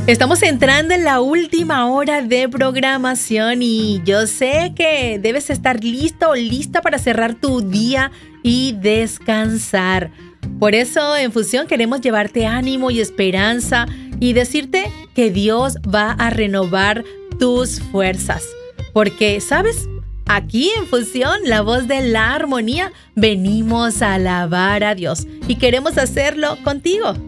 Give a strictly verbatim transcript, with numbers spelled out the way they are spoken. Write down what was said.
Estamos entrando en la última hora de programación y yo sé que debes estar listo o lista para cerrar tu día y descansar. Por eso, en Fusión queremos llevarte ánimo y esperanza y decirte que Dios va a renovar tus fuerzas. Porque, ¿sabes? Aquí en Fusión, la voz de la armonía, venimos a alabar a Dios y queremos hacerlo contigo.